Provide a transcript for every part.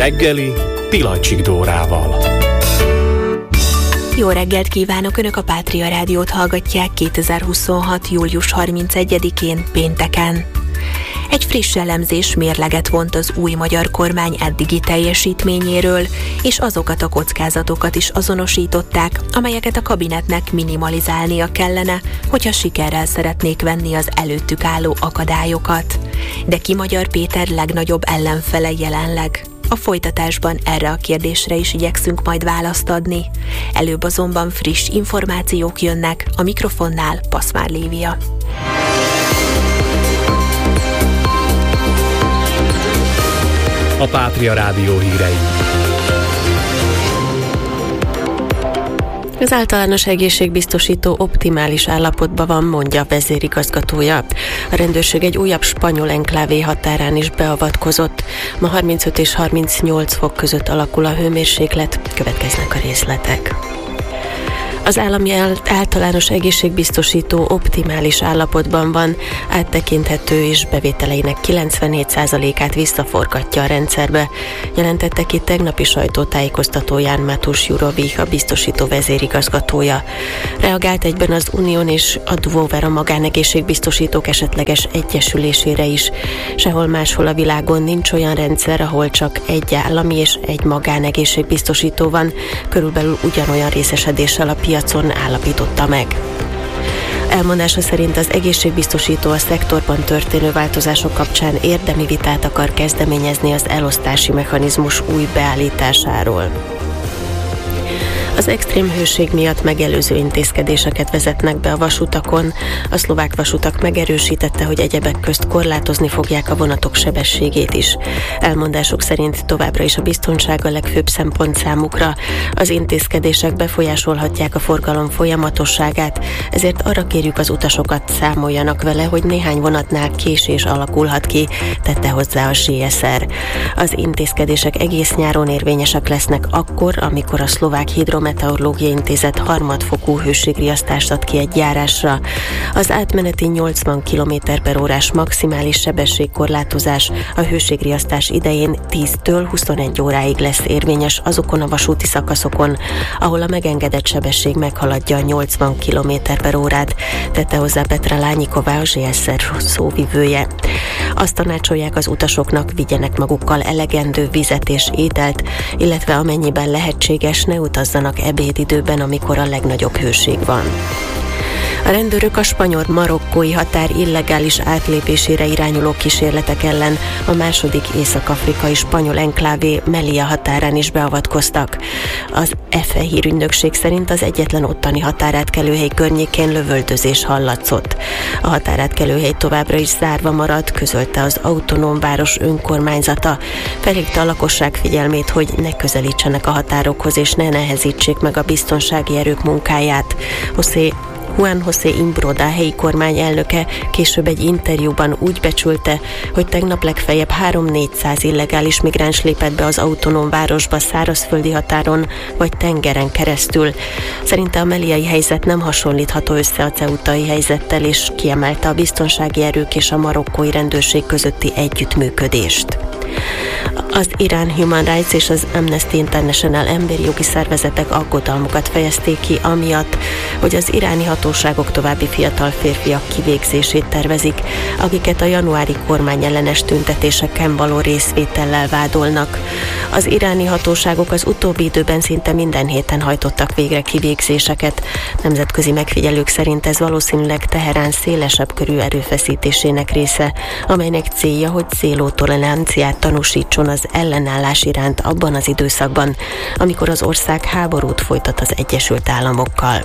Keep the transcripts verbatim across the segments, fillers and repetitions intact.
reggeli Pilacsik Dórával. Jó reggelt kívánok! Önök a Pátria Rádiót hallgatják kétezer-huszonhat. július harmincegyedikén pénteken. Egy friss elemzés mérleget vont az új magyar kormány eddigi teljesítményéről, és azokat a kockázatokat is azonosították, amelyeket a kabinetnek minimalizálnia kellene, hogyha sikerrel szeretnék venni az előttük álló akadályokat. De ki Magyar Péter legnagyobb ellenfele jelenleg? A folytatásban erre a kérdésre is igyekszünk majd választ adni. Előbb azonban friss információk jönnek, a mikrofonnál Paszmár Lívia. A Pátria Rádió hírei. Az általános egészségbiztosító optimális állapotban van, mondja a vezérigazgatója. A rendőrség egy újabb spanyol enklávé határán is beavatkozott. Ma harmincöt és harmincnyolc fok között alakul a hőmérséklet, következnek a részletek. Az állami általános egészségbiztosító optimális állapotban van, áttekinthető és bevételeinek kilencvenhét százalékát visszaforgatja a rendszerbe, jelentette ki tegnapi sajtótájékoztatóján Mateusz Jurovich, a biztosító vezérigazgatója. Reagált egyben az Unión és a Duover, a magánegészségbiztosítók esetleges egyesülésére is. Sehol máshol a világon nincs olyan rendszer, ahol csak egy állami és egy magánegészségbiztosító van, körülbelül ugyanolyan részesedéssel a piacon állapította meg. Elmondása szerint az egészségbiztosító a szektorban történő változások kapcsán érdemi vitát akar kezdeményezni az elosztási mechanizmus új beállításáról. Az extrém hőség miatt megelőző intézkedéseket vezetnek be a vasutakon. A szlovák vasutak megerősítette, hogy egyebek közt korlátozni fogják a vonatok sebességét is. Elmondások szerint továbbra is a biztonság a legfőbb szempont számukra. Az intézkedések befolyásolhatják a forgalom folyamatosságát, ezért arra kérjük az utasokat, számoljanak vele, hogy néhány vonatnál késés alakulhat ki, tette hozzá a zé es er. Az intézkedések egész nyáron érvényesek lesznek akkor, amikor a szlovák Hidrometeorológiai Intézet harmadfokú hőségriasztást ad ki egy járásra. Az átmeneti nyolcvan kilométer per órás maximális sebességkorlátozás a hőségriasztás idején tíztől huszonegy óráig lesz érvényes azokon a vasúti szakaszokon, ahol a megengedett sebesség meghaladja a nyolcvan kilométer per órát, tette hozzá Petra Lányiková, a zé es er szóvivője. Azt tanácsolják az utasoknak, vigyenek magukkal elegendő vizet és ételt, illetve amennyiben lehetséges, ne utazzanak ebédidőben, amikor a legnagyobb hőség van. A rendőrök a spanyol-marokkói határ illegális átlépésére irányuló kísérletek ellen a második észak-afrikai spanyol enklávé Melilla határán is beavatkoztak. Az ef e hírügynökség szerint az egyetlen ottani határátkelőhely környékén lövöldözés hallatszott. A határátkelőhely továbbra is zárva marad, közölte az autonóm város önkormányzata. Felhívta a lakosság figyelmét, hogy ne közelítsenek a határokhoz és ne nehezítsék meg a biztonsági erők munkáját. José Juan José Imbroda, helyi kormány elnöke később egy interjúban úgy becsülte, hogy tegnap legfeljebb három-négyszáz illegális migráns lépett be az autonóm városba szárazföldi határon vagy tengeren keresztül. Szerinte a melillai helyzet nem hasonlítható össze a ceutai helyzettel, és kiemelte a biztonsági erők és a marokkói rendőrség közötti együttműködést. Az Iran Human Rights és az Amnesty International emberi jogi szervezetek aggodalmukat fejezték ki amiatt, hogy az iráni hatóságok további fiatal férfiak kivégzését tervezik, akiket a januári kormányellenes tüntetéseken való részvétellel vádolnak. Az iráni hatóságok az utóbbi időben szinte minden héten hajtottak végre kivégzéseket. Nemzetközi megfigyelők szerint ez valószínűleg Teherán szélesebb körű erőfeszítésének része, amelynek célja, hogy zéró toleranciát tanúsítson az ellenállás iránt abban az időszakban, amikor az ország háborút folytat az Egyesült Államokkal.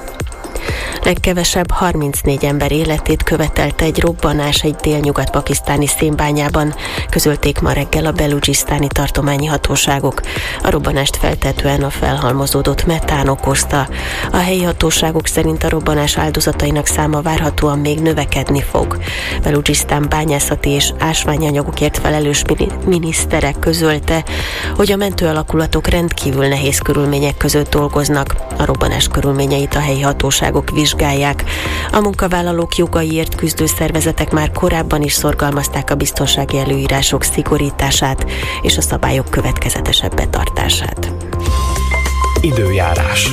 Legkevesebb harmincnégy ember életét követelte egy robbanás egy délnyugat-pakisztáni szénbányában, közölték ma reggel a beludzsisztáni tartományi hatóságok. A robbanást feltehetően a felhalmozódott metán okozta. A helyi hatóságok szerint a robbanás áldozatainak száma várhatóan még növekedni fog. Beludzsisztán bányászati és ásványanyagokért felelős minisztere közölte, hogy a mentőalakulatok rendkívül nehéz körülmények között dolgoznak. A robbanás körülményeit a helyi hatóságok vizsgálják. vizsgálják. A munkavállalók jogaiért küzdő szervezetek már korábban is szorgalmazták a biztonsági előírások szigorítását és a szabályok következetesebb betartását. Időjárás.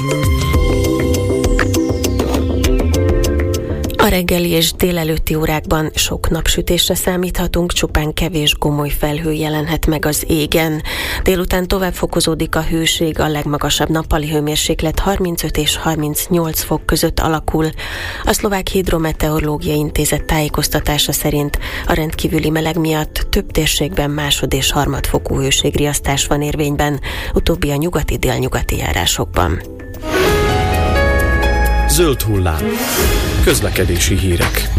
A reggeli és délelőtti órákban sok napsütésre számíthatunk, csupán kevés gomoly felhő jelenhet meg az égen. Délután tovább fokozódik a hőség, a legmagasabb nappali hőmérséklet harmincöt és harmincnyolc fok között alakul. A Szlovák Hidrometeorológiai Intézet tájékoztatása szerint a rendkívüli meleg miatt több térségben másod- és harmadfokú hőségriasztás van érvényben, utóbbi a nyugati-délnyugati járásokban. Zöld hullám. Közlekedési hírek.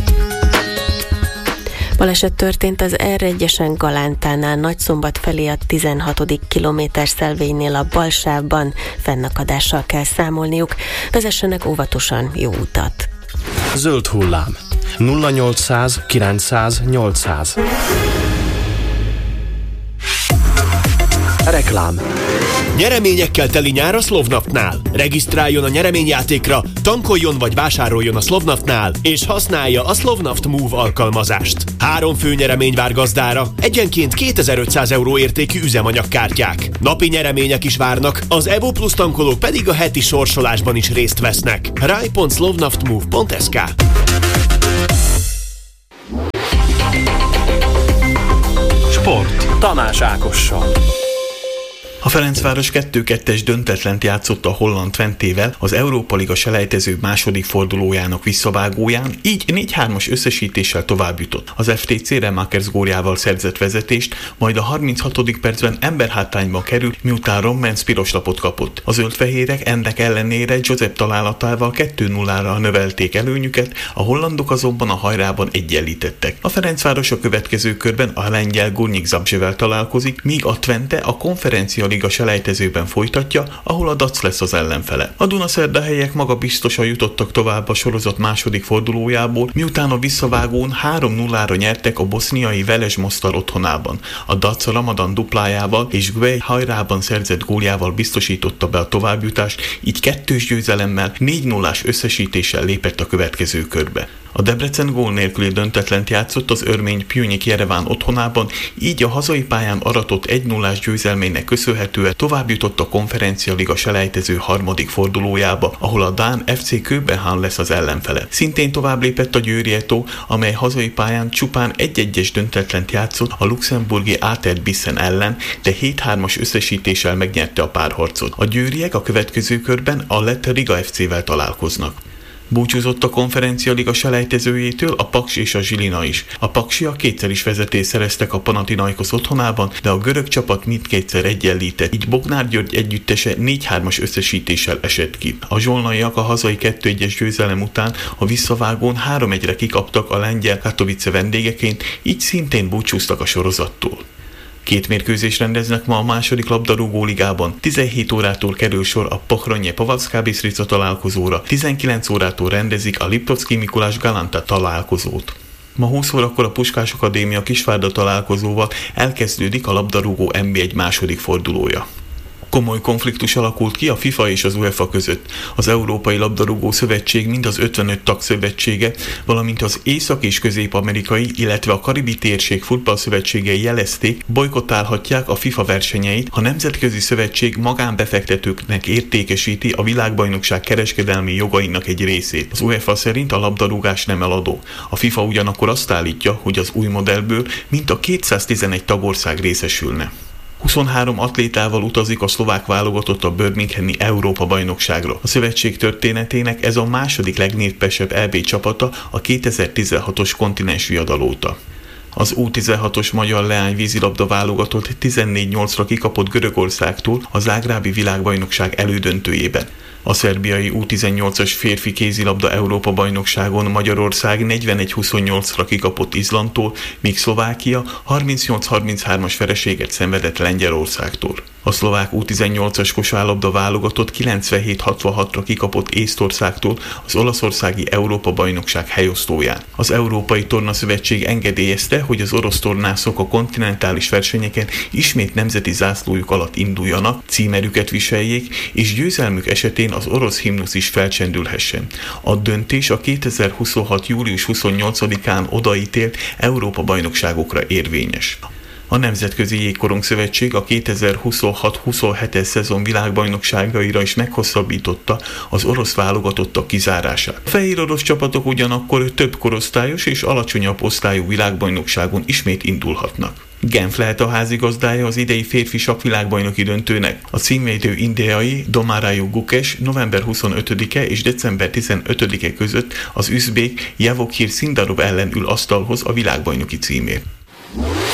Baleset történt az er egyesen Galántánál Nagyszombat felé a tizenhatodik kilométer szelvénynél a bal sávban. Fennakadással kell számolniuk. Vezessenek óvatosan, jó utat! Zöld hullám. nulla nyolcszáz kilencszáz nyolcszáz. Reklám. Nyereményekkel teli nyár a Slovnaftnál. Regisztráljon a nyereményjátékra, tankoljon vagy vásároljon a Slovnaftnál, és használja a Slovnaft Move alkalmazást. Három fő nyeremény vár gazdára, egyenként kétezer-ötszáz euró értékű üzemanyagkártyák. Napi nyeremények is várnak, az Evo Plus tankolók pedig a heti sorsolásban is részt vesznek. raj pont slovnaftmove pont es ká. Sport. Tamás Ákossal. A Ferencváros kettő kettes döntetlent játszott a holland Twentével az Európa Liga selejtező második fordulójának visszavágóján, így négy hármas összesítéssel tovább jutott. Az ef té cé Remakers góljával szerzett vezetést, majd a harminchatodik percben emberhátrányba került, miután Rommens piros lapot kapott. A zöldfehérek ennek ellenére Josep találatával kettő nullára növelték előnyüket, a hollandok azonban a hajrában egyenlítettek. A Ferencváros a következő körben a lengyel Górnik Zabrzevel találkozik, míg a Twente a konferencia Liga selejtezőben folytatja, ahol a Dac lesz az ellenfele. A dunaszerdahelyek magabiztosan jutottak tovább a sorozat második fordulójából, miután a visszavágón három nullára nyertek a boszniai Veles Mostar otthonában. A Dac Ramadan duplájával és Guej hajrában szerzett góljával biztosította be a továbbjutást, így kettős győzelemmel négy nullás összesítéssel lépett a következő körbe. A Debrecen gól nélküli döntetlent játszott az örmény Pjunik Jereván otthonában, így a hazai pályán aratott egy nullás győzelmének köszönhetően továbbjutott a konferencia liga selejtező harmadik fordulójába, ahol a dán ef cé Köbenhavn lesz az ellenfele. Szintén tovább lépett a Győri Eto, amely hazai pályán csupán egy-egyes döntetlent játszott a luxemburgi Átert Bissen ellen, de hét hármas összesítéssel megnyerte a párharcot. A győriek a következő körben a lett Riga ef cével találkoznak. Búcsúzott a konferencia liga selejtezőjétől a Paks és a Zsilina is. A paksiak kétszer is vezetést szereztek a Panathinaikos otthonában, de a görög csapat mindkétszer egyenlített, így Bognár György együttese négy hármas összesítéssel esett ki. A zsolnaiak a hazai kettő egyes győzelem után a visszavágón három egyre kikaptak a lengyel Katowice vendégeként, így szintén búcsúztak a sorozattól. Két mérkőzést rendeznek ma a második labdarúgó ligában. tizenhét órától kerül sor a Pochronye Pavlovská Bistrica találkozóra, tizenkilenc órától rendezik a Liptovský Mikuláš Galanta találkozót. Ma húsz órakor a Puskás Akadémia Kisvárda találkozóval elkezdődik a labdarúgó en bé egy második fordulója. Komoly konfliktus alakult ki a FIFA és az UEFA között. Az Európai Labdarúgó Szövetség mind az ötvenöt tagszövetsége, valamint az észak- és közép-amerikai, illetve a karibi térség futballszövetségei jelezték, bojkottálhatják a FIFA versenyeit, ha nemzetközi szövetség magánbefektetőknek értékesíti a világbajnokság kereskedelmi jogainak egy részét. Az UEFA szerint a labdarúgás nem eladó. A FIFA ugyanakkor azt állítja, hogy az új modellből mint a kétszáztizenegy tagország részesülne. huszonhárom atlétával utazik a szlovák válogatott a birminghami Európa-bajnokságra. A szövetség történetének ez a második legnépesebb é bé csapata a kétezer-tizenhatos kontinens viadal óta. Az U tizenhatos magyar leány vízilabda válogatott tizennégy nyolcra kikapott Görögországtól a zágrábi világbajnokság elődöntőjében. A szerbiai U tizennyolcas férfi kézilabda Európa-bajnokságon Magyarország negyvenegy huszonnyolcra kikapott Izlandtól, míg Szlovákia harmincnyolc harminchárom vereséget szenvedett Lengyelországtól. A szlovák U tizennyolcas kosárlabda válogatott kilencvenhét hatvanhatra kikapott Észtországtól az olaszországi Európa-bajnokság helyosztóján. Az Európai Tornaszövetség engedélyezte, hogy az orosz tornászok a kontinentális versenyeken ismét nemzeti zászlójuk alatt induljanak, címerüket viseljék, és győzelmük esetén az orosz himnusz is felcsendülhessen. A döntés a kétezer-huszonhat július huszonnyolcadikán odaítélt Európa-bajnokságokra érvényes. A Nemzetközi Jégkorong Szövetség a kétezer-huszonhat huszonhetes szezon világbajnokságaira is meghosszabbította az orosz válogatottak kizárását. A fehér orosz csapatok ugyanakkor több korosztályos és alacsonyabb osztályú világbajnokságon ismét indulhatnak. Genf lehet a házigazdája az idei férfi sakkvilágbajnoki döntőnek. A címvédő indiai Domarayu Gukesh november huszonötödike és december tizenötödike között az üzbék Javokhir Sindarov ellen ül asztalhoz a világbajnoki címért.